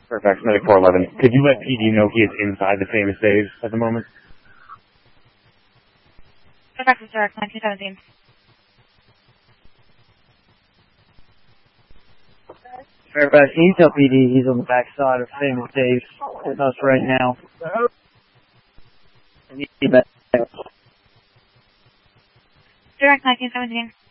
Fairfax Medic 411. Could you let PD know he is inside the famous Dave's at the moment? Fairfax is direct, 1917. Fairfax, can you tell PD he's on the backside of famous Dave's with us right now? Direct 1917.